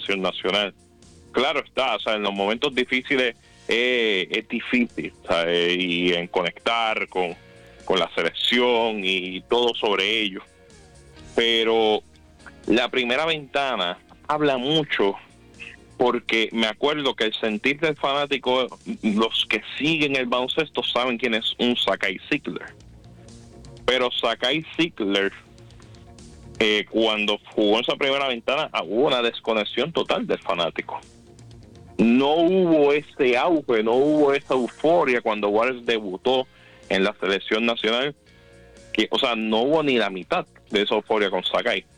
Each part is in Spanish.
selección nacional. Claro está, o sea, en los momentos difíciles es difícil, ¿sabes? Y en conectar con la selección y todo sobre ello. Pero la primera ventana habla mucho, porque me acuerdo que el sentir del fanático, los que siguen el baloncesto saben quién es un Zakai Zeigler. Pero Zakai Zeigler, cuando jugó en esa primera ventana, hubo una desconexión total del fanático. No hubo ese auge, no hubo esa euforia cuando Waters debutó en la selección nacional. O sea, no hubo ni la mitad de esa euforia con Zakai.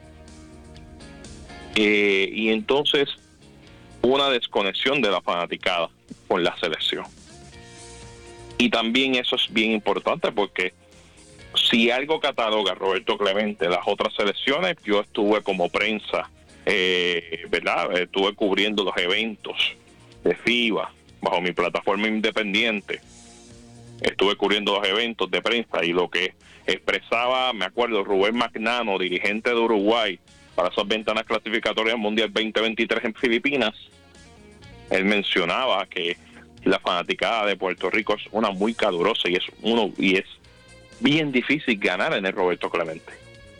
Y entonces hubo una desconexión de la fanaticada con la selección. Y también eso es bien importante, porque si algo cataloga Roberto Clemente las otras selecciones, yo estuve como prensa, ¿verdad? Estuve cubriendo los eventos de FIBA bajo mi plataforma independiente. Estuve cubriendo los eventos de prensa, y lo que expresaba, me acuerdo, Rubén Magnano, dirigente de Uruguay, para esas ventanas clasificatorias Mundial 2023 en Filipinas, él mencionaba que la fanaticada de Puerto Rico es una muy calurosa, y es bien difícil ganar en el Roberto Clemente.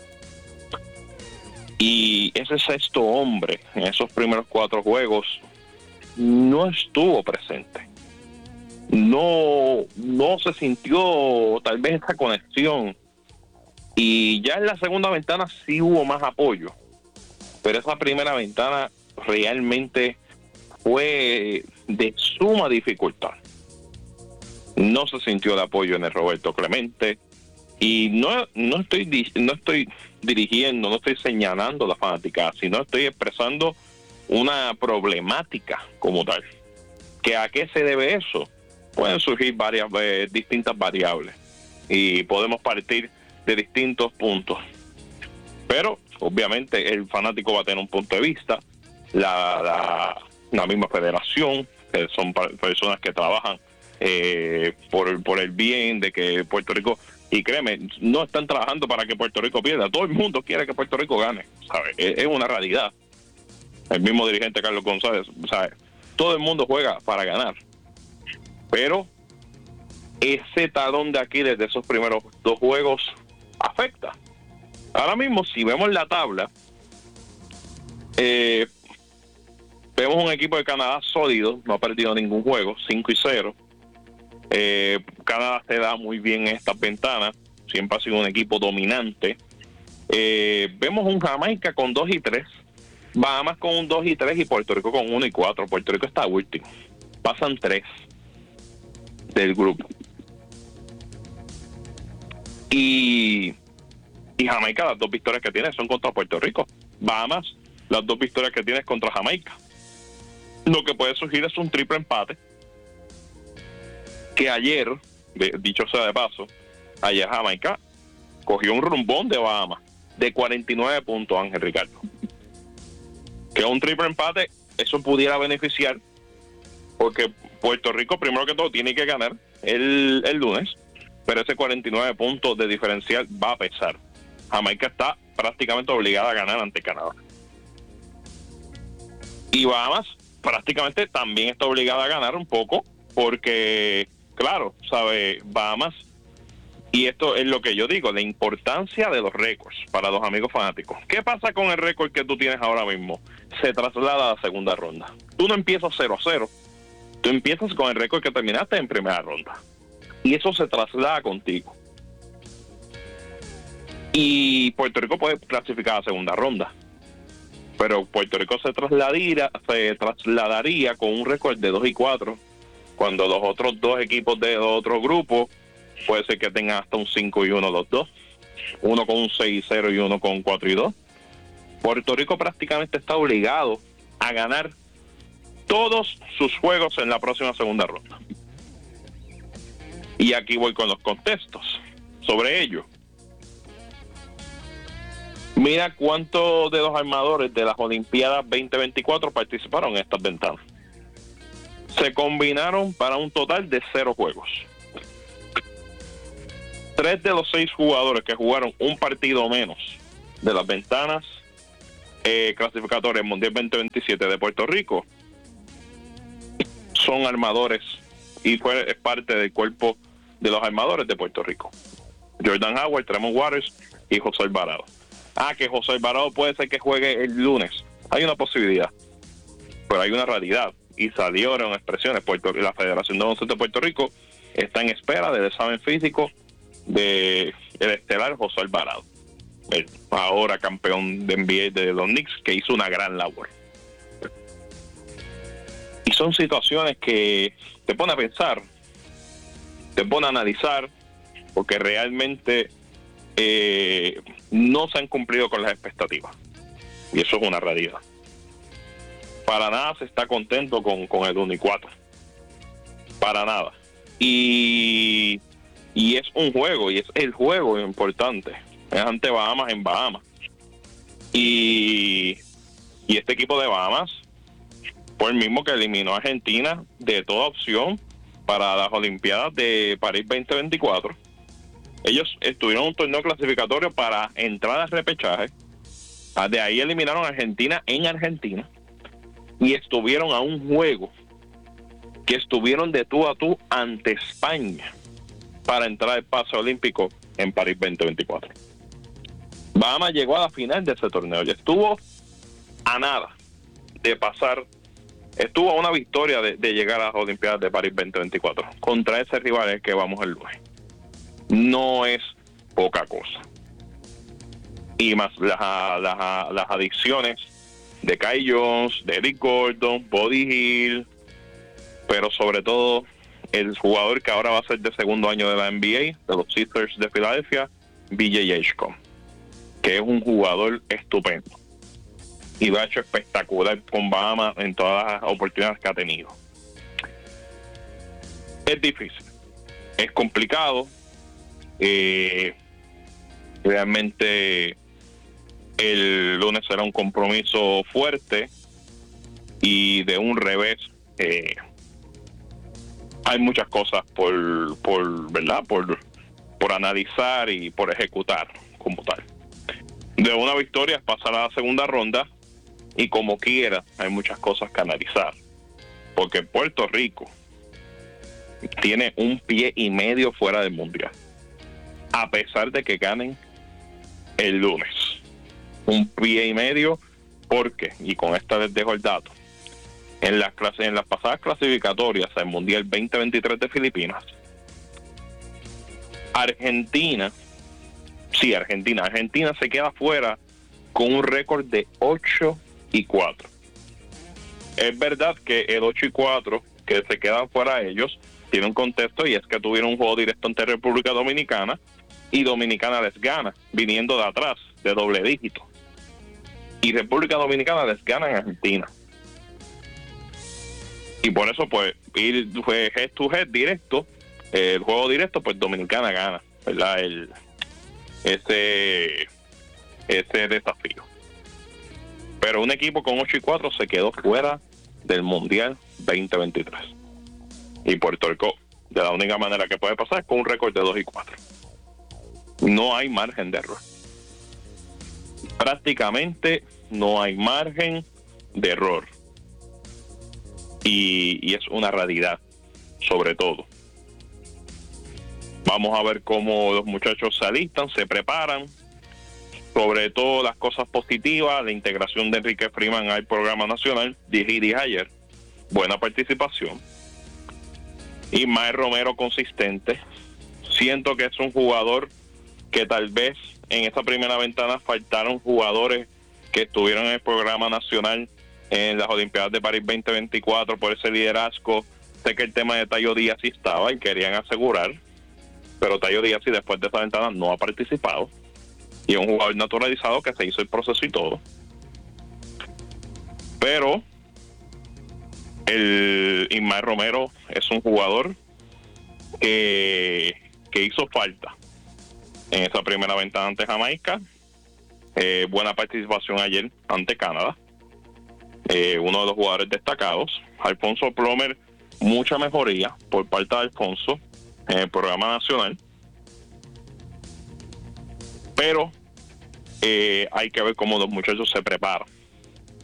Y ese sexto hombre en esos primeros 4 juegos no estuvo presente. No se sintió tal vez esta conexión. Y ya en la segunda ventana sí hubo más apoyo, pero esa primera ventana realmente fue de suma dificultad. No se sintió el apoyo en el Roberto Clemente. Y no estoy dirigiendo, no estoy señalando la fanática, sino estoy expresando una problemática como tal. ¿Que a qué se debe eso? Pueden surgir distintas variables, y podemos partir de distintos puntos. Pero obviamente el fanático va a tener un punto de vista, la misma federación, que son personas que trabajan por el bien de que Puerto Rico. Y créeme, no están trabajando para que Puerto Rico pierda. Todo el mundo quiere que Puerto Rico gane, ¿sabes? Es una realidad. El mismo dirigente Carlos González, ¿sabes? Todo el mundo juega para ganar. Pero ese talón de Aquiles de esos primeros 2 juegos afecta. Ahora mismo, si vemos la tabla, vemos un equipo de Canadá sólido, no ha perdido ningún juego, 5-0. Canadá se da muy bien en estas ventanas, siempre ha sido un equipo dominante. Vemos un Jamaica con 2-3, Bahamas con un 2-3 y Puerto Rico con 1-4. Puerto Rico está último, pasan 3 del grupo. Y Jamaica, las 2 victorias que tiene son contra Puerto Rico. Bahamas, las 2 victorias que tiene es contra Jamaica. Lo que puede surgir es un triple empate, que ayer, dicho sea de paso, ayer Jamaica cogió un rumbón de Bahamas de 49 puntos, Ángel Ricardo. Que un triple empate, eso pudiera beneficiar, porque Puerto Rico, primero que todo, tiene que ganar el lunes, pero ese 49 puntos de diferencial va a pesar. Jamaica está prácticamente obligada a ganar ante Canadá. Y Bahamas prácticamente también está obligada a ganar un poco, porque claro, sabe, Bahamas, y esto es lo que yo digo, la importancia de los récords para los amigos fanáticos. ¿Qué pasa con el récord que tú tienes ahora mismo? Se traslada a la segunda ronda. Tú no empiezas 0-0, tú empiezas con el récord que terminaste en primera ronda, y eso se traslada contigo. Y Puerto Rico puede clasificar a segunda ronda, pero Puerto Rico se trasladaría con un récord de 2-4, cuando los otros 2 equipos de otro grupo puede ser que tengan hasta un 5-1 los 2, uno con un 6-0 y uno con 4-2. Puerto Rico prácticamente está obligado a ganar todos sus juegos en la próxima segunda ronda. Y aquí voy con los contextos sobre ello. Mira cuántos de los armadores de las Olimpiadas 2024 participaron en estas ventanas. Se combinaron para un total de 0 juegos. 3 de los 6 jugadores que jugaron un partido menos de las ventanas clasificatoria Mundial 2027 de Puerto Rico, son armadores y es parte del cuerpo de los armadores de Puerto Rico. Jordan Howard, Tremont Waters y José Alvarado. Que José Alvarado puede ser que juegue el lunes. Hay una posibilidad, pero hay una realidad. Y salieron expresiones. La Federación de Baloncesto de Puerto Rico está en espera del examen físico de el estelar José Alvarado, el ahora campeón de NBA de los Knicks, que hizo una gran labor. Y son situaciones que te pone a pensar, te pone a analizar, porque realmente no se han cumplido con las expectativas. Y eso es una realidad. Para nada se está contento con el 1-4. Para nada. Y es un juego, y es el juego importante. Es ante Bahamas en Bahamas. Y este equipo de Bahamas fue el mismo que eliminó a Argentina de toda opción para las Olimpiadas de París 2024. Ellos estuvieron en un torneo clasificatorio para entrar al repechaje. De ahí eliminaron a Argentina en Argentina. Y estuvieron a un juego que estuvieron de tú a tú ante España para entrar al pase olímpico en París 2024. Bahamas llegó a la final de ese torneo y estuvo a nada de pasar, estuvo a una victoria de llegar a las Olimpiadas de París 2024 contra ese rival el que vamos el lunes. No es poca cosa. Y más las adicciones de Kai Jones, de Eric Gordon, Buddy Hield, pero sobre todo el jugador que ahora va a ser de segundo año de la NBA, de los Sixers de Filadelfia, B.J. Ashcom, que es un jugador estupendo y lo ha hecho espectacular con Bahamas en todas las oportunidades que ha tenido. Es difícil, es complicado, realmente el lunes será un compromiso fuerte y de un revés. Hay muchas cosas ¿verdad? Por analizar y por ejecutar como tal. De una victoria es pasar a la segunda ronda y como quiera hay muchas cosas que analizar, porque Puerto Rico tiene un pie y medio fuera del mundial, a pesar de que ganen el lunes. Un pie y medio, porque, y con esta les dejo el dato, en las pasadas clasificatorias al Mundial 2023 de Filipinas, Argentina se queda fuera con un récord de 8-4. Es verdad que el 8-4 que se quedan fuera ellos tiene un contexto, y es que tuvieron un juego directo ante República Dominicana y Dominicana les gana viniendo de atrás de doble dígito, y República Dominicana les gana en Argentina, y por eso pues fue head to head directo, el juego directo, pues Dominicana gana, ¿verdad? Ese desafío. Pero un equipo con 8-4 se quedó fuera del Mundial 2023. Y Puerto Rico, de la única manera que puede pasar es con un récord de 2-4. No hay margen de error. Prácticamente no hay margen de error. Y es una realidad, sobre todo. Vamos a ver cómo los muchachos se alistan, se preparan. Sobre todo las cosas positivas, la integración de Enrique Freeman al programa nacional, dije ayer, buena participación. Ismael Romero consistente. Siento que es un jugador que tal vez en esa primera ventana faltaron jugadores que estuvieron en el programa nacional en las Olimpiadas de París 2024 por ese liderazgo. Sé que el tema de Tayo Díaz sí estaba y querían asegurar, pero Tayo Díaz sí después de esa ventana no ha participado. Y es un jugador naturalizado que se hizo el proceso y todo. Pero el Ismael Romero es un jugador que hizo falta en esa primera ventana ante Jamaica. Buena participación ayer ante Canadá. Uno de los jugadores destacados. Alfonso Plomer, mucha mejoría por parte de Alfonso en el programa nacional. Pero hay que ver cómo los muchachos se preparan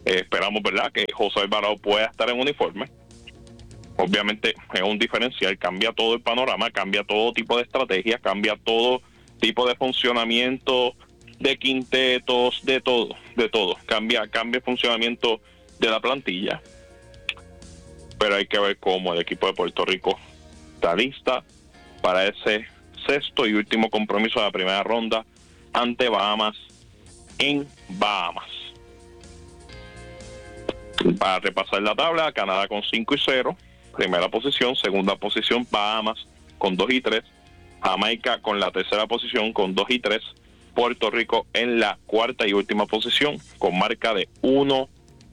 Esperamos, ¿verdad?, que José Alvarado pueda estar en uniforme. Obviamente es un diferencial, cambia todo el panorama, cambia todo tipo de estrategia, cambia todo tipo de funcionamiento de quintetos, de todo. Cambia el funcionamiento de la plantilla. Pero hay que ver cómo el equipo de Puerto Rico está lista para ese sexto y último compromiso de la primera ronda ante Bahamas en Bahamas. Para repasar la tabla, Canadá con 5-0, primera posición. Segunda posición, Bahamas con 2-3. Jamaica con la tercera posición con 2-3. Puerto Rico en la cuarta y última posición con marca de 1-4.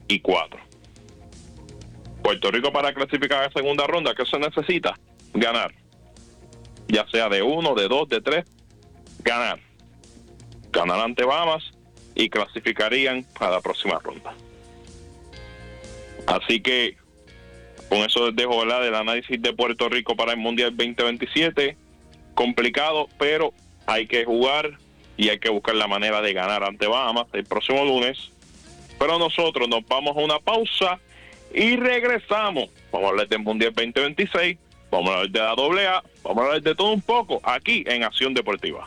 Puerto Rico, para clasificar a la segunda ronda, ¿qué se necesita? Ganar. Ya sea de 1, de 2, de 3, ganar. Ganar ante Bahamas y clasificarían a la próxima ronda. Así que con eso les dejo, ¿verdad?, del análisis de Puerto Rico para el Mundial 2027. Complicado, pero hay que jugar y hay que buscar la manera de ganar ante Bahamas el próximo lunes. Pero nosotros nos vamos a una pausa y regresamos. Vamos a hablar del Mundial 2026, vamos a hablar de la AA, vamos a hablar de todo un poco aquí en Acción Deportiva.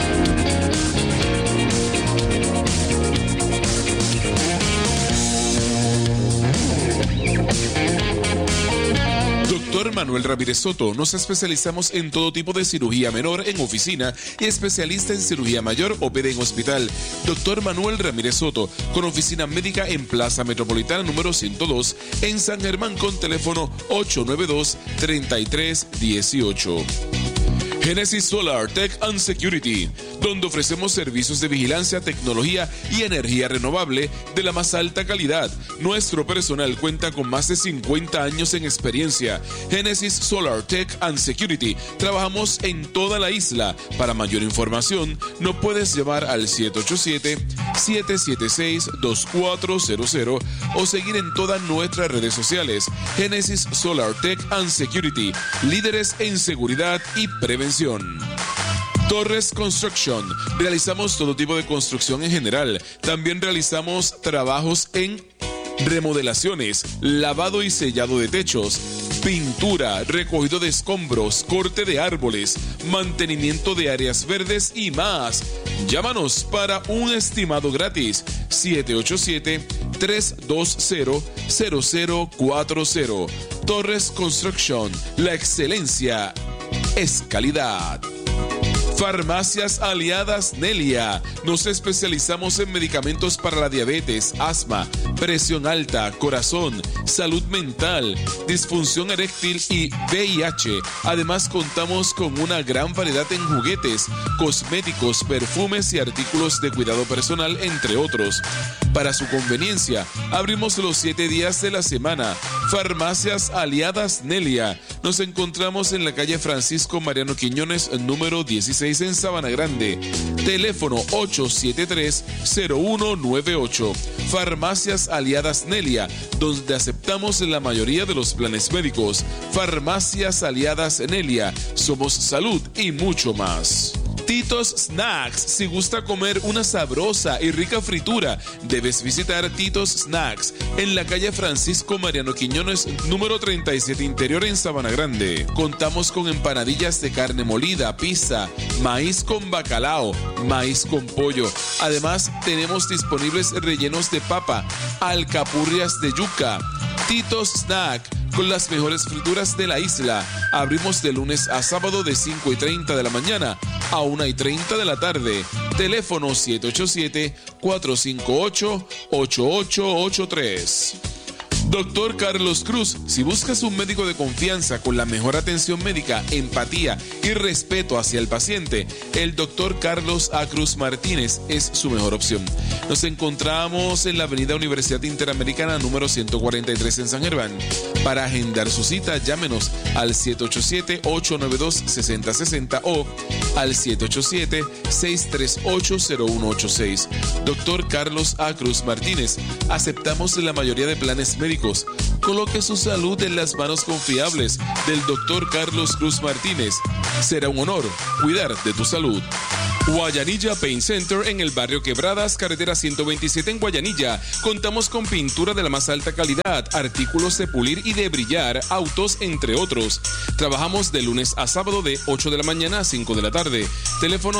Doctor Manuel Ramírez Soto, nos especializamos en todo tipo de cirugía menor en oficina y especialista en cirugía mayor OPD en hospital. Doctor Manuel Ramírez Soto, con oficina médica en Plaza Metropolitana número 102, en San Germán, con teléfono 892-3318. Genesis Solar Tech and Security, donde ofrecemos servicios de vigilancia, tecnología y energía renovable de la más alta calidad. Nuestro personal cuenta con más de 50 años en experiencia. Genesis Solar Tech and Security. Trabajamos en toda la isla. Para mayor información, nos puedes llamar al 787-776-2400 o seguir en todas nuestras redes sociales. Genesis Solar Tech and Security, líderes en seguridad y prevención. Torres Construction. Realizamos todo tipo de construcción en general. También realizamos trabajos en remodelaciones, lavado y sellado de techos, pintura, recogido de escombros, corte de árboles, mantenimiento de áreas verdes y más. Llámanos para un estimado gratis. 787-320-0040. Torres Construction. La excelencia es calidad. Farmacias Aliadas Nelia. Nos especializamos en medicamentos para la diabetes, asma, presión alta, corazón, salud mental, disfunción eréctil y VIH. Además, contamos con una gran variedad en juguetes, cosméticos, perfumes y artículos de cuidado personal, entre otros. Para su conveniencia, abrimos los 7 días de la semana. Farmacias Aliadas Nelia. Nos encontramos en la calle Francisco Mariano Quiñones, número 16 en Sabana Grande. Teléfono 873-0198. Farmacias Aliadas Nelia, donde aceptamos la mayoría de los planes médicos. Farmacias Aliadas Nelia. Somos salud y mucho más. Titos Snacks. Si gusta comer una sabrosa y rica fritura, debes visitar Titos Snacks en la calle Francisco Mariano Quiñones, número 37 Interior en Sabana Grande. Contamos con empanadillas de carne molida, pizza, maíz con bacalao, maíz con pollo. Además, tenemos disponibles rellenos de papa, alcapurrias de yuca. Titos Snack, con las mejores frituras de la isla. Abrimos de lunes a sábado de 5:30 de la mañana a 1:30 de la tarde. Teléfono 787-458-8883. Doctor Carlos Cruz. Si buscas un médico de confianza con la mejor atención médica, empatía y respeto hacia el paciente, el Doctor Carlos A. Cruz Martínez es su mejor opción. Nos encontramos en la Avenida Universidad Interamericana número 143 en San Germán. Para agendar su cita, llámenos al 787-892-6060 o al 787-638-0186. Doctor Carlos A. Cruz Martínez. Aceptamos la mayoría de planes médicos. Coloque su salud en las manos confiables del Dr. Carlos Cruz Martínez. Será un honor cuidar de tu salud. Guayanilla Paint Center en el barrio Quebradas, carretera 127 en Guayanilla. Contamos con pintura de la más alta calidad, artículos de pulir y de brillar, autos, entre otros. Trabajamos de lunes a sábado de 8 de la mañana a 5 de la tarde. Teléfono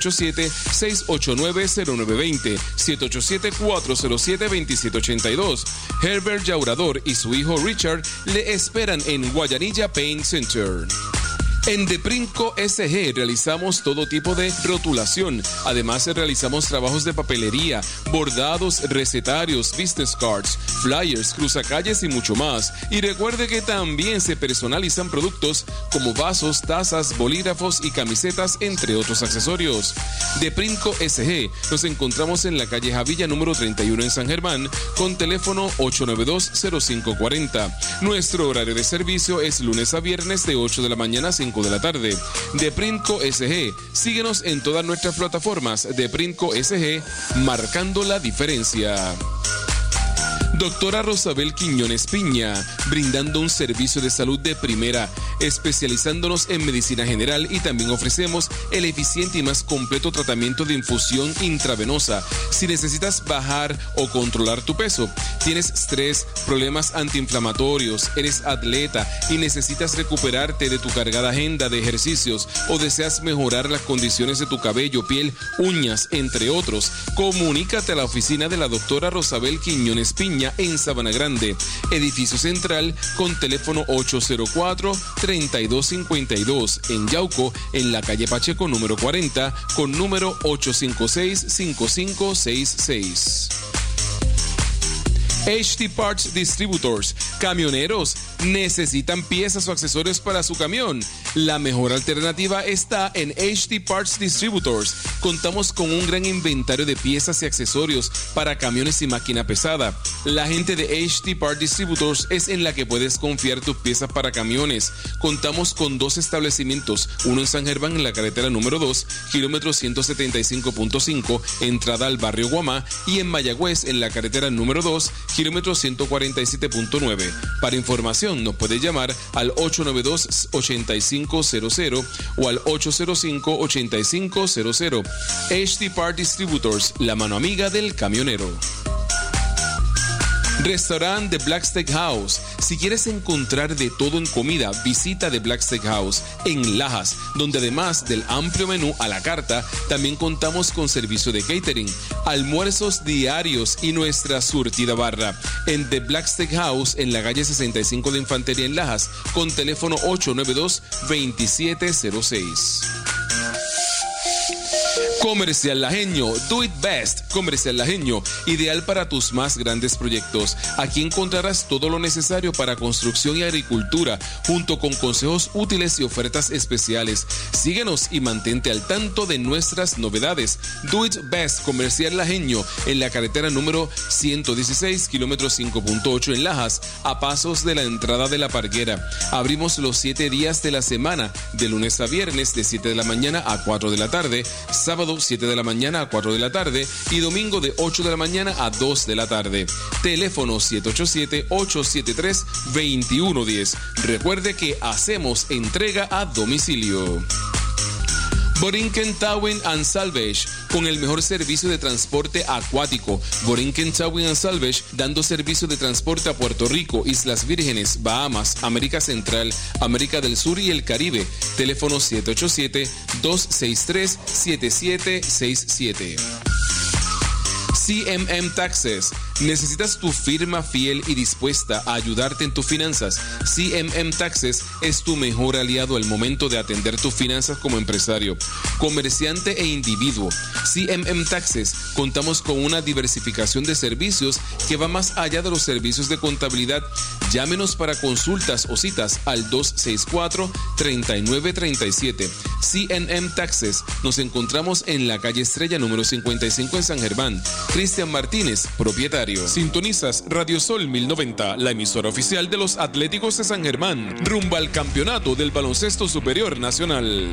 787-689-0920, 787-407-2782. Herbert Llaurador y su hijo Richard le esperan en Guayanilla Paint Center. En Deprinco SG realizamos todo tipo de rotulación. Además, realizamos trabajos de papelería, bordados, recetarios, business cards, flyers, cruzacalles y mucho más. Y recuerde que también se personalizan productos como vasos, tazas, bolígrafos y camisetas, entre otros accesorios. Deprinco SG nos encontramos en la calle Javilla número 31 en San Germán con teléfono 892-0540. Nuestro horario de servicio es lunes a viernes de 8 de la mañana a 5 de la tarde. Deprinco SG. Síguenos en todas nuestras plataformas. Deprinco SG, marcando la diferencia. Doctora Rosabel Quiñones Piña, brindando un servicio de salud de primera, especializándonos en medicina general, y también ofrecemos el eficiente y más completo tratamiento de infusión intravenosa. Si necesitas bajar o controlar tu peso, tienes estrés, problemas antiinflamatorios, eres atleta y necesitas recuperarte de tu cargada agenda de ejercicios, o deseas mejorar las condiciones de tu cabello, piel, uñas, entre otros, comunícate a la oficina de la doctora Rosabel Quiñones Piña en Sabana Grande, edificio central, con teléfono 804-3252, en Yauco, en la calle Pacheco número 40, con número 856-5566. HD Parts Distributors. Camioneros, ¿necesitan piezas o accesorios para su camión? La mejor alternativa está en HD Parts Distributors. Contamos con un gran inventario de piezas y accesorios para camiones y máquina pesada. La gente de HD Parts Distributors es en la que puedes confiar tus piezas para camiones. Contamos con 2 establecimientos, uno en San Germán en la carretera número 2, kilómetro 175.5, entrada al barrio Guamá, y en Mayagüez en la carretera número 2, kilómetro 147.9. Para información nos puede llamar al 892-8500 o al 805-8500. HD Part Distributors, la mano amiga del camionero. Restaurante The Black Steakhouse. Si quieres encontrar de todo en comida, visita The Black Steakhouse en Lajas, donde además del amplio menú a la carta, también contamos con servicio de catering, almuerzos diarios y nuestra surtida barra. En The Black Steakhouse, en la calle 65 de Infantería en Lajas, con teléfono 892-2706. Comercial Lajeño, do it best. Comercial Lajeño, ideal para tus más grandes proyectos. Aquí encontrarás todo lo necesario para construcción y agricultura, junto con consejos útiles y ofertas especiales. Síguenos y mantente al tanto de nuestras novedades. Do it best. Comercial Lajeño, en la carretera número 116, kilómetro 5.8 en Lajas, a pasos de la entrada de La Parguera. Abrimos los 7 días de la semana, de lunes a viernes, de 7 de la mañana a 4 de la tarde, sábado 7 de la mañana a 4 de la tarde y domingo de 8 de la mañana a 2 de la tarde. Teléfono 787-873-2110. Recuerde que hacemos entrega a domicilio. Borinquen Towing and Salvage, con el mejor servicio de transporte acuático. Borinquen Towing and Salvage, dando servicio de transporte a Puerto Rico, Islas Vírgenes, Bahamas, América Central, América del Sur y el Caribe. Teléfono 787-263-7767. CMM Taxes. ¿Necesitas tu firma fiel y dispuesta a ayudarte en tus finanzas? CMM Taxes es tu mejor aliado al momento de atender tus finanzas como empresario, comerciante e individuo. CMM Taxes, contamos con una diversificación de servicios que va más allá de los servicios de contabilidad. Llámenos para consultas o citas al 264-3937. CMM Taxes. Nos encontramos en la calle Estrella número 55 en San Germán. Cristian Martínez, propietario. Sintonizas Radio Sol 1090, la emisora oficial de los Atléticos de San Germán, rumbo al campeonato del baloncesto superior nacional.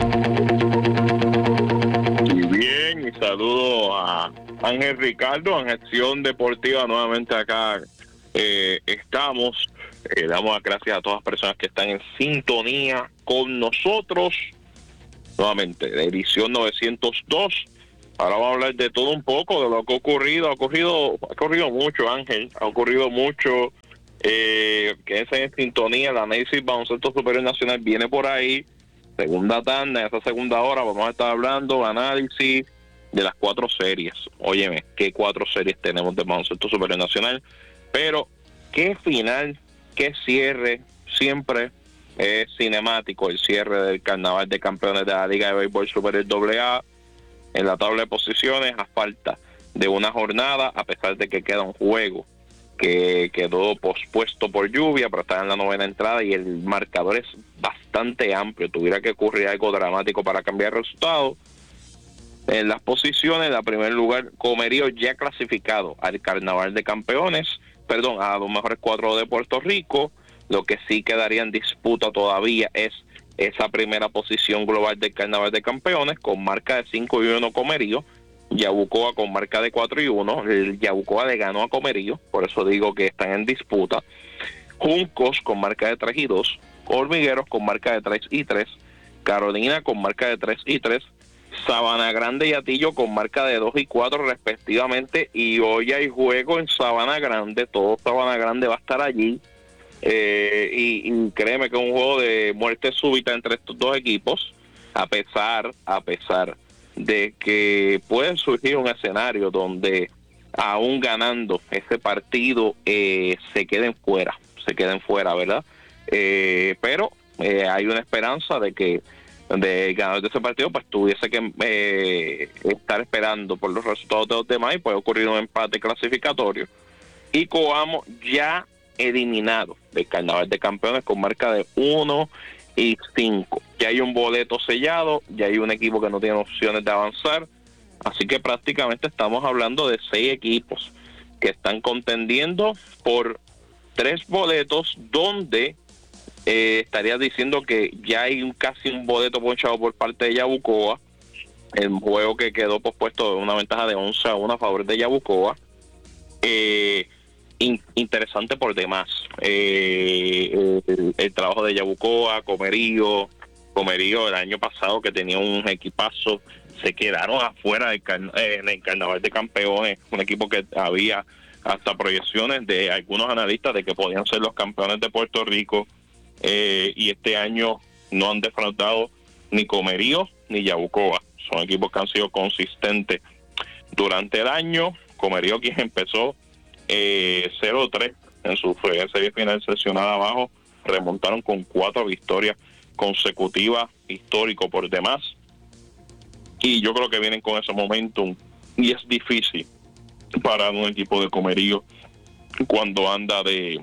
Y bien, y saludo a Ángel Ricardo en Gestión Deportiva, nuevamente acá estamos. Damos las gracias a todas las personas que están en sintonía con nosotros. nuevamente, de edición 902. Ahora vamos a hablar de todo un poco, de lo que ha ocurrido. Ha ocurrido mucho, Ángel. Ha ocurrido mucho. Quédense en sintonía. El análisis baloncesto superior nacional viene por ahí. Segunda tanda, en esa segunda hora vamos a estar hablando análisis de las 4 series. Óyeme, ¿qué 4 series tenemos de baloncesto superior nacional? Pero qué final, qué cierre. Siempre es cinemático el cierre del Carnaval de Campeones de la Liga de Béisbol Superior AA. En la tabla de posiciones, a falta de una jornada, a pesar de que queda un juego que quedó pospuesto por lluvia, pero está en la 9ª entrada y el marcador es bastante amplio. Tuviera que ocurrir algo dramático para cambiar el resultado. En las posiciones, en primer lugar, Comerío ya clasificado al Carnaval de Campeones, a los mejores 4 de Puerto Rico. Lo que sí quedaría en disputa todavía es esa primera posición global del Carnaval de Campeones, con marca de 5-1 Comerío. Yabucoa con marca de 4-1. El Yabucoa le ganó a Comerío, por eso digo que están en disputa. Juncos con marca de 3-2. Hormigueros con marca de 3-3. Carolina con marca de 3-3. Sabana Grande y Atillo con marca de 2-4 respectivamente. Y hoy hay juego en Sabana Grande. Todo Sabana Grande va a estar allí. Y créeme que es un juego de muerte súbita entre estos dos equipos, a pesar de que puede surgir un escenario donde aún ganando ese partido se queden fuera, ¿verdad? Pero hay una esperanza de que el ganador de ese partido pues tuviese que estar esperando por los resultados de los demás y puede ocurrir un empate clasificatorio. Y Coamo ya eliminado del Carnaval de Campeones con marca de 1-5. Ya hay un boleto sellado, ya hay un equipo que no tiene opciones de avanzar, así que prácticamente estamos hablando de 6 equipos que están contendiendo por 3 boletos, donde estaría diciendo que ya hay casi un boleto ponchado por parte de Yabucoa. El juego que quedó pospuesto, una ventaja de 11-1 a favor de Yabucoa. Interesante por demás el trabajo de Yabucoa, Comerío el año pasado, que tenía un equipazo, se quedaron afuera en el Carnaval de Campeones, un equipo que había hasta proyecciones de algunos analistas de que podían ser los campeones de Puerto Rico, y este año no han defraudado ni Comerío ni Yabucoa. Son equipos que han sido consistentes durante el año. Comerío, quien empezó 0-3 en su serie final sesionada abajo, remontaron con 4 victorias consecutivas, histórico por demás, y yo creo que vienen con ese momentum, y es difícil para un equipo de Comerío cuando anda de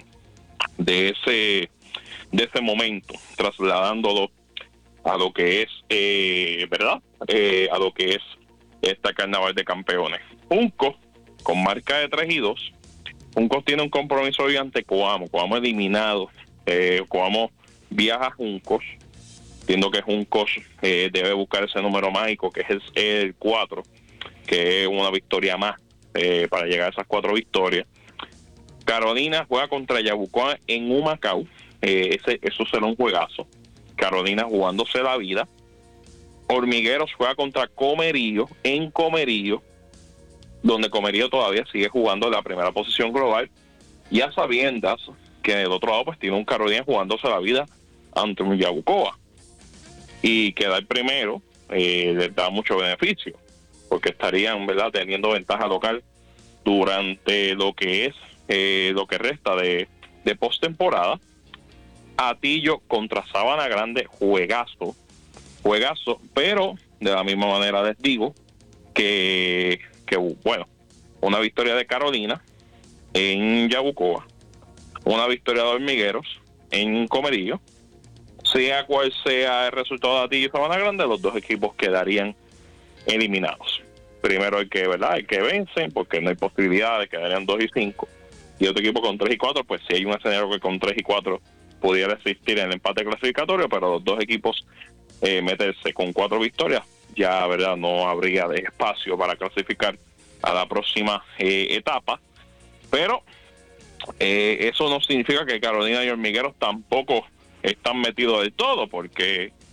ese momento, trasladándolo a lo que es verdad, a lo que es esta Carnaval de Campeones. Junco con marca de 3-2. Juncos tiene un compromiso hoy ante Coamo. Coamo eliminado. Coamo viaja a Juncos. Entiendo que Juncos debe buscar ese número mágico, que es el 4, que es una victoria más para llegar a esas 4 victorias. Carolina juega contra Yabucoa en Humacao. Eso será un juegazo. Carolina jugándose la vida. Hormigueros juega contra Comerío en Comerío, donde Comerío todavía sigue jugando la primera posición global, y a sabiendas que del otro lado pues tiene un Carolina jugándose la vida ante un Yabucoa, y quedar primero les da mucho beneficio, porque estarían, ¿verdad?, teniendo ventaja local durante lo que es lo que resta de postemporada. Atillo contra Sabana Grande, juegazo, pero de la misma manera les digo que bueno, una victoria de Carolina en Yabucoa, una victoria de Hormigueros en Comerío, sea cual sea el resultado de Atillo y Sabana Grande, los dos equipos quedarían eliminados. Primero el que vencen, porque no hay posibilidades, quedarían 2-5, y otro equipo con 3-4, pues si hay un escenario que con 3-4 pudiera existir en el empate clasificatorio, pero los dos equipos meterse con 4 victorias, ya, ¿verdad?, no habría de espacio para clasificar a la próxima etapa. Pero eso no significa que Carolina y Hormigueros tampoco están metidos del todo, porque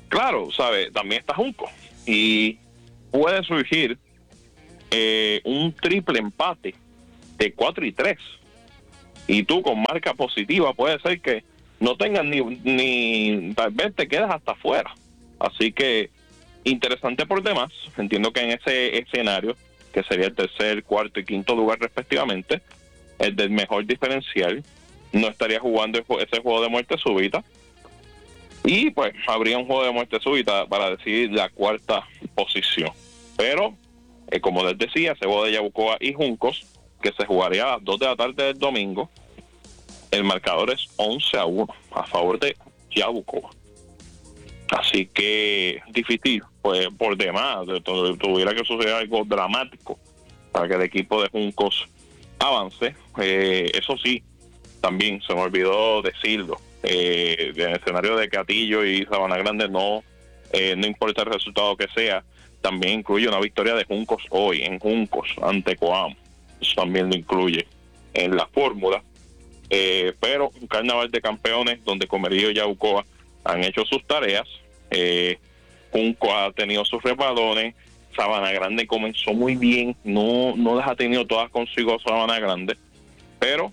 Claro, ¿sabe? También está Juncos y puede surgir un triple empate de 4-3 y tú con marca positiva puede ser que no tengas ni tal vez te quedas hasta afuera. Así que interesante por demás. Entiendo que en ese escenario, que sería el tercer, cuarto y quinto lugar respectivamente, el del mejor diferencial no estaría jugando ese juego de muerte súbita, y pues habría un juego de muerte súbita para decidir la cuarta posición. Pero como les decía, ese juego de Yabucoa y Juncos, que se jugaría a las 2 de la tarde del domingo, el marcador es 11-1 a favor de Yabucoa. Así que difícil, pues por demás, tuviera que suceder algo dramático para que el equipo de Juncos avance. Eso sí, también se me olvidó decirlo, en el escenario de Catillo y Sabana Grande no importa el resultado que sea, también incluye una victoria de Juncos hoy en Juncos ante Coamo. Eso también lo incluye en la fórmula. Pero un carnaval de campeones donde Comerío y Yabucoa han hecho sus tareas. Junco ha tenido sus resbalones. Sabana Grande comenzó muy bien, no las ha tenido todas consigo Sabana Grande, pero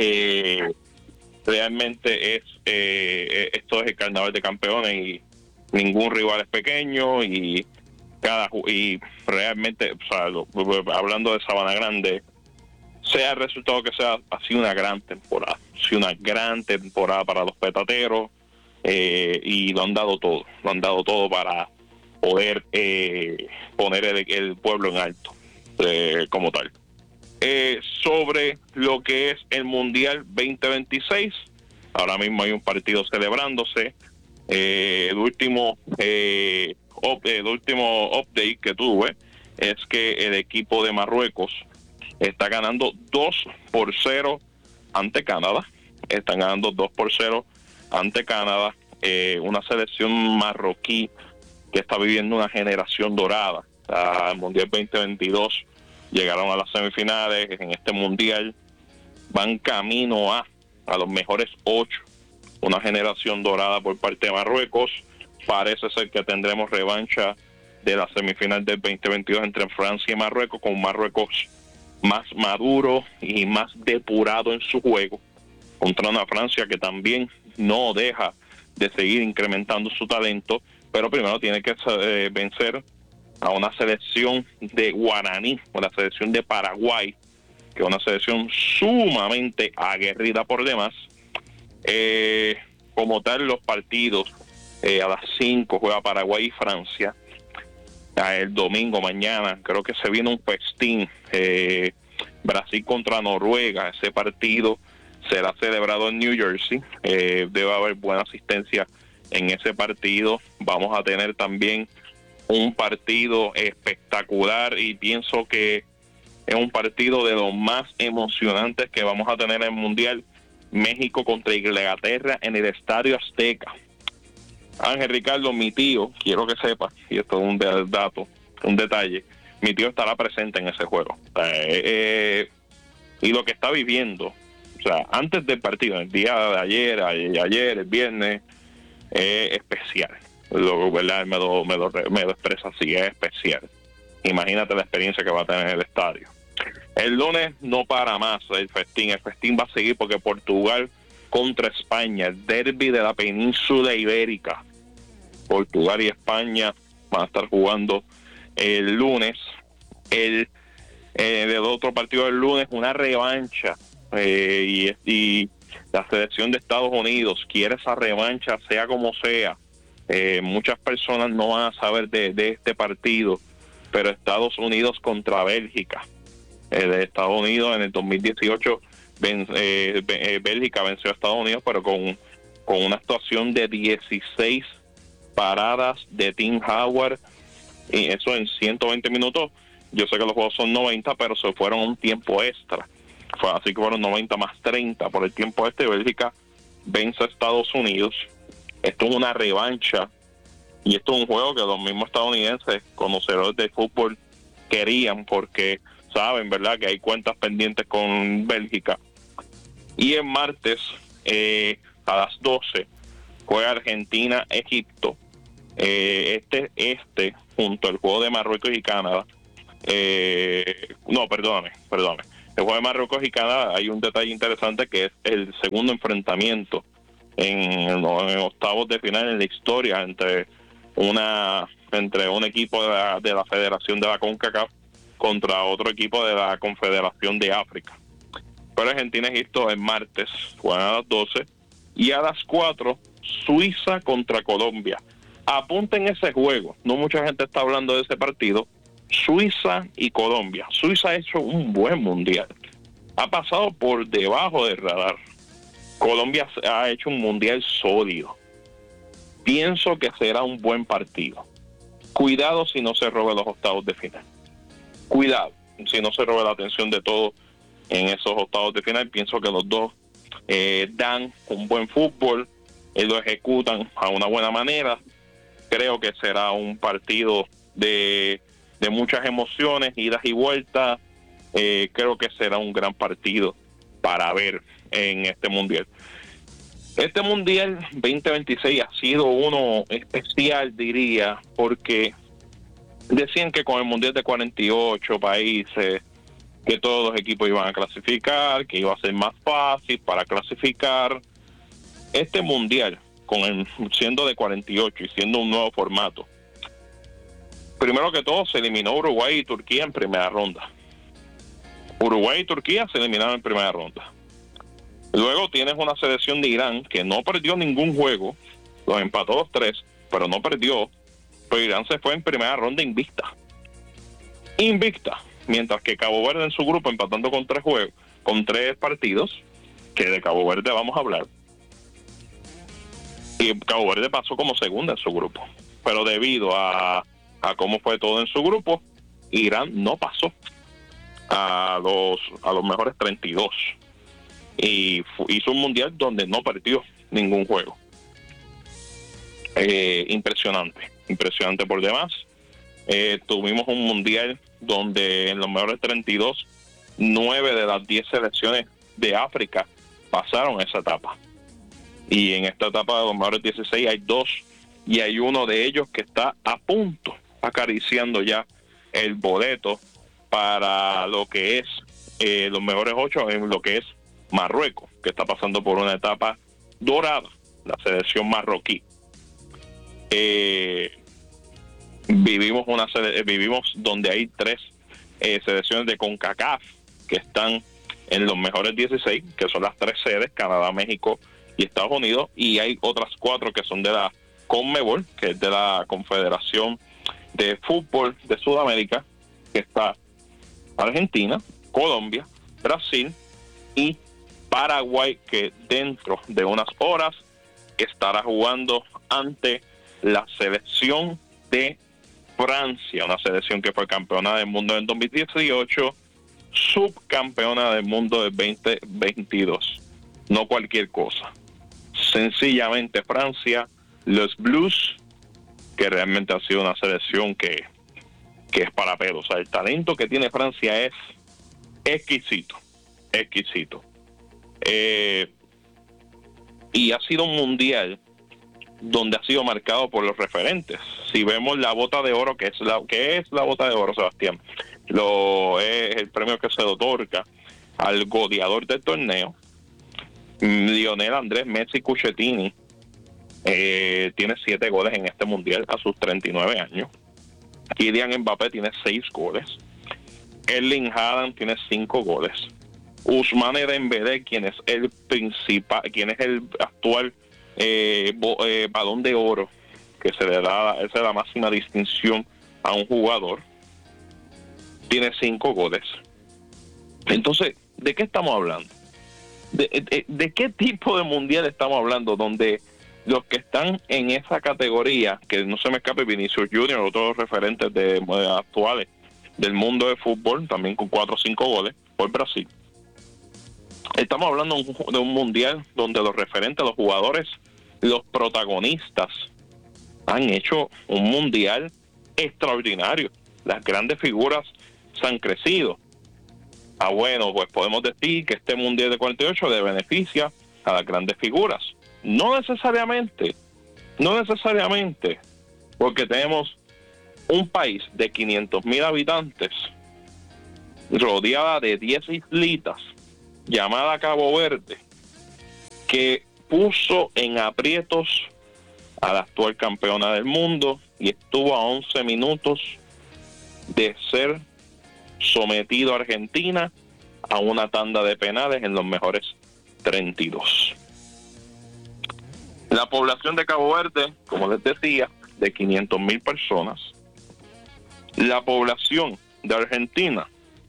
realmente esto es el carnaval de campeones y ningún rival es pequeño, y realmente, o sea, hablando de Sabana Grande, sea el resultado que sea, ha sido una gran temporada. Ha sido una gran temporada para los petateros, y lo han dado todo para poder poner el pueblo en alto, como tal. Sobre lo que es el Mundial 2026, ahora mismo hay un partido celebrándose. El último update que tuve es que el equipo de Marruecos está ganando 2-0 ante Canadá. Están ganando 2-0 ante Canadá. Una selección marroquí que está viviendo una generación dorada. Al Mundial 2022 llegaron a las semifinales. En este Mundial van camino a los mejores 8. Una generación dorada por parte de Marruecos. Parece ser que tendremos revancha de la semifinal del 2022 entre Francia y Marruecos, con Marruecos más maduro y más depurado en su juego, contra una Francia que también no deja de seguir incrementando su talento, pero primero tiene que vencer a una selección de Guaraní, o la selección de Paraguay, que es una selección sumamente aguerrida por demás. Como tal, los partidos a las 5 juega Paraguay y Francia. El domingo, mañana, creo que se viene un festín. Brasil contra Noruega. Ese partido será celebrado en New Jersey. Debe haber buena asistencia en ese partido. Vamos a tener también un partido espectacular, y pienso que es un partido de los más emocionantes que vamos a tener en el Mundial. México contra Inglaterra en el Estadio Azteca. Ángel Ricardo, mi tío, quiero que sepa, y esto es un dato, un detalle, mi tío estará presente en ese juego. Y lo que está viviendo, o sea, antes del partido, el día de ayer, el viernes, es especial. ¿Verdad? Me lo expresa así, es especial. Imagínate la experiencia que va a tener en el estadio. El lunes no para más el festín va a seguir, porque Portugal contra España, el derbi de la península ibérica. Portugal y España van a estar jugando el lunes. El otro partido del lunes, una revancha, y la selección de Estados Unidos quiere esa revancha sea como sea. Muchas personas no van a saber de este partido, pero Estados Unidos contra Bélgica. De Estados Unidos en el 2018 Bélgica venció a Estados Unidos, pero con una actuación de 16 paradas de Tim Howard, y eso en 120 minutos. Yo sé que los juegos son 90, pero se fueron a un tiempo extra, así que fueron 90 más 30 por el tiempo este. Bélgica vence a Estados Unidos. Esto es una revancha, y esto es un juego que los mismos estadounidenses, conocedores de fútbol, querían, porque saben, ¿verdad?, que hay cuentas pendientes con Bélgica. Y el martes a las 12 juega Argentina-Egipto. junto al juego de Marruecos y Canadá, no, perdóname. El juego de Marruecos y Canadá, hay un detalle interesante que es el segundo enfrentamiento en octavos de final en la historia entre un equipo de la Federación de la CONCACAF contra otro equipo de la Confederación de África. Pero Argentina y Egipto el martes juegan a las 12 y a las 4 Suiza contra Colombia. Apunten ese juego, no mucha gente está hablando de ese partido. Suiza y Colombia. Suiza ha hecho un buen mundial, ha pasado por debajo del radar. Colombia ha hecho un mundial sólido. Pienso que será un buen partido. Cuidado si no se robe los octavos de final. Cuidado si no se robe la atención de todos en esos octavos de final. Pienso que los dos dan un buen fútbol, lo ejecutan a una buena manera. Creo que será un partido de muchas emociones, idas y vueltas. Creo que será un gran partido para ver en este mundial. Este mundial 2026 ha sido uno especial, diría, porque decían que con el mundial de 48 países, que todos los equipos iban a clasificar, que iba a ser más fácil para clasificar. Este mundial, siendo de 48 y siendo un nuevo formato, primero que todo se eliminó Uruguay y Turquía en primera ronda. Uruguay y Turquía se eliminaron en primera ronda. Luego tienes una selección de Irán que no perdió ningún juego, los empató los 3, pero no perdió. Pero Irán se fue en primera ronda invicta. Mientras que Cabo Verde en su grupo empatando con 3 partidos, que de Cabo Verde vamos a hablar. Y Cabo Verde pasó como segunda en su grupo. Pero debido a cómo fue todo en su grupo, Irán no pasó a los mejores 32. Y hizo un mundial donde no perdió ningún juego. Impresionante por demás. Tuvimos un mundial donde en los mejores 32, 9 de las 10 selecciones de África pasaron esa etapa. Y en esta etapa de los mejores 16 hay 2, y hay uno de ellos que está a punto, acariciando ya el boleto para lo que es los mejores 8 en lo que es Marruecos, que está pasando por una etapa dorada, la selección marroquí. Vivimos donde hay 3 selecciones de CONCACAF que están en los mejores 16, que son las 3 sedes, Canadá, México y Estados Unidos, y hay otras 4 que son de la CONMEBOL, que es de la Confederación de Fútbol de Sudamérica, que está Argentina, Colombia, Brasil y Paraguay, que dentro de unas horas estará jugando ante la selección de Francia, una selección que fue campeona del mundo en 2018, subcampeona del mundo del 2022. No cualquier cosa. Sencillamente Francia, los Blues, que realmente ha sido una selección que es para pelos. O sea, el talento que tiene Francia es exquisito. Y ha sido un mundial donde ha sido marcado por los referentes. Si vemos la bota de oro, ¿qué es la bota de oro, Sebastián? Es el premio que se le otorga al goleador del torneo. Lionel Andrés Messi Cucchettini tiene 7 goles en este mundial a sus 39 años. Kylian Mbappé tiene 6 goles. Erling Haaland tiene 5 goles. Ousmane Dembélé, quien es el actual balón de oro, que se le da, esa es la máxima distinción a un jugador, tiene 5 goles. Entonces, ¿de qué estamos hablando? ¿De qué tipo de mundial estamos hablando? Donde los que están en esa categoría, que no se me escape, Vinicius Junior, otros referentes actuales del mundo de fútbol, también con 4 o 5 goles por Brasil. Estamos hablando de un mundial donde los referentes, los jugadores, los protagonistas han hecho un mundial extraordinario. Las grandes figuras se han crecido. Bueno, pues podemos decir que este mundial de 48 le beneficia a las grandes figuras. No necesariamente, porque tenemos un país de 500,000 habitantes rodeada de 10 islitas llamada Cabo Verde, que puso en aprietos a la actual campeona del mundo y estuvo a 11 minutos de ser sometido a Argentina a una tanda de penales en los mejores 32. La población de Cabo Verde, como les decía, de 500,000 personas. La población de Argentina,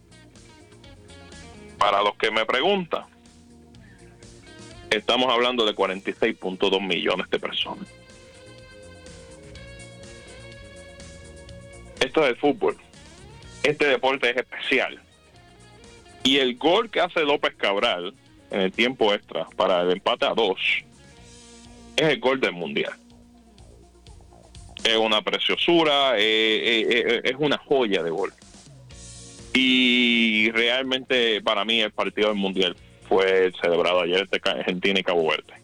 para los que me preguntan, estamos hablando de 46.2 millones de personas. Esto es el fútbol. Este deporte es especial. Y el gol que hace López Cabral en el tiempo extra para el empate a 2 es el gol del Mundial. Es una preciosura, es una joya de gol. Y realmente para mí el partido del Mundial fue celebrado ayer entre Argentina y Cabo Verde.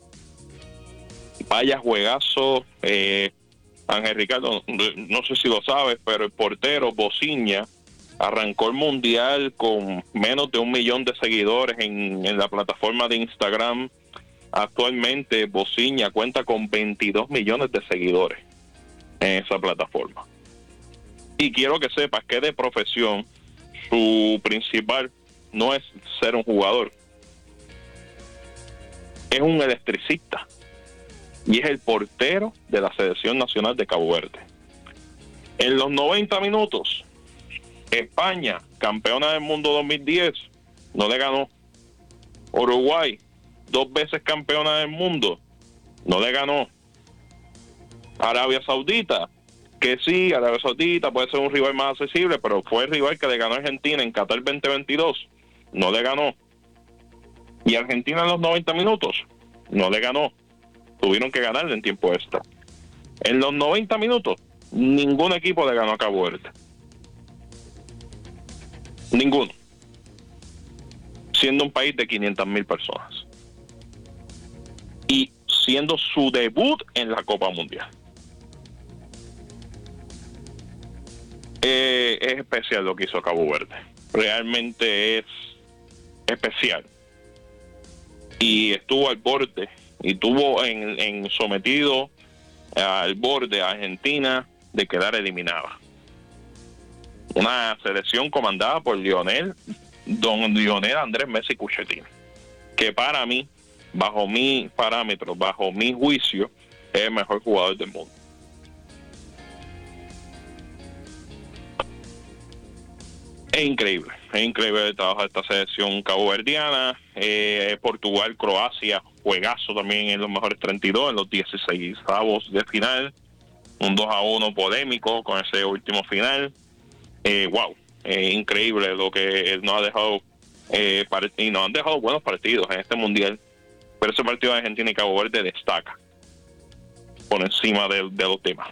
Vaya juegazo. Ángel Ricardo, no sé si lo sabes, pero el portero Bociña arrancó el Mundial con menos de 1 millón de seguidores en la plataforma de Instagram. Actualmente Bociña cuenta con 22 millones de seguidores en esa plataforma. Y quiero que sepas que de profesión su principal no es ser un jugador, es un electricista y es el portero de la Selección Nacional de Cabo Verde. En los 90 minutos, España, campeona del mundo 2010, no le ganó. Uruguay, 2 veces campeona del mundo, no le ganó. Arabia Saudita, que sí, Arabia Saudita puede ser un rival más accesible, pero fue el rival que le ganó a Argentina en Qatar 2022, no le ganó. Y Argentina en los 90 minutos, no le ganó. Tuvieron que ganarle en tiempo extra. En los 90 minutos, ningún equipo le ganó a Cabo Verde. Ninguno. Siendo un país de 500,000 personas. Y siendo su debut en la Copa Mundial. Es especial lo que hizo Cabo Verde. Realmente es especial. Y estuvo al borde, y tuvo en sometido al borde a Argentina de quedar eliminada. Una selección comandada por don Lionel Andrés Messi Cuchetini, que para mí, bajo mi parámetro, bajo mi juicio, es el mejor jugador del mundo. Es increíble el trabajo de esta selección caboverdiana. Portugal, Croacia, juegazo también en los mejores 32, en los 16avos de final. Un 2-1 polémico con ese último final. Increíble lo que nos ha dejado, y nos han dejado buenos partidos en este mundial. Pero ese partido de Argentina y Cabo Verde destaca por encima de los demás.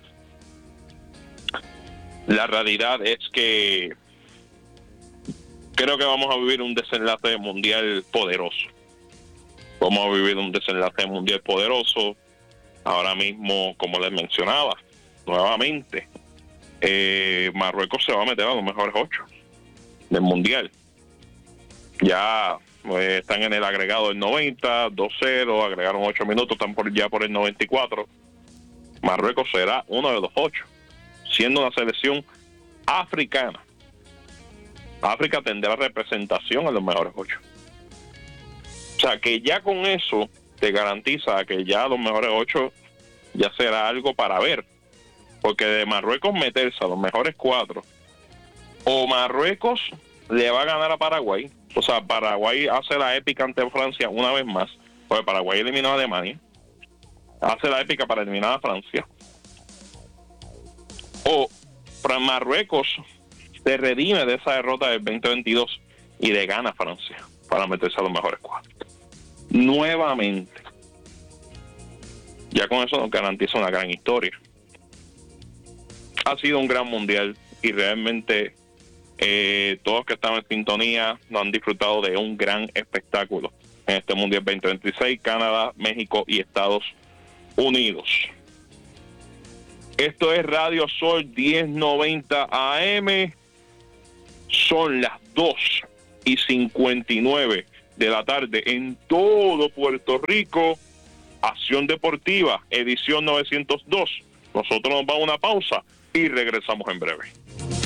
La realidad es que creo que vamos a vivir un desenlace mundial poderoso. Vamos a vivir un desenlace mundial poderoso. Ahora mismo, como les mencionaba, nuevamente, Marruecos se va a meter a los mejores 8 del mundial. Ya están en el agregado del 90, 2-0, agregaron 8 minutos, están ya por el 94. Marruecos será uno de los 8, siendo una selección africana. África tendrá representación en los mejores 8. O sea, que ya con eso te garantiza que ya los mejores 8 ya será algo para ver. Porque de Marruecos meterse a los mejores 4, o Marruecos le va a ganar a Paraguay. O sea, Paraguay hace la épica ante Francia una vez más, porque Paraguay eliminó a Alemania. Hace la épica para eliminar a Francia. O Marruecos se redime de esa derrota del 2022 y le gana a Francia para meterse a los mejores 4. Nuevamente. Ya con eso nos garantiza una gran historia. Ha sido un gran mundial y realmente todos que están en sintonía nos han disfrutado de un gran espectáculo en este Mundial 2026, Canadá, México y Estados Unidos. Esto es Radio Sol 1090 AM. Son las 2:59 de la tarde en todo Puerto Rico. Acción Deportiva, edición 902. Nosotros nos vamos a una pausa y regresamos en breve.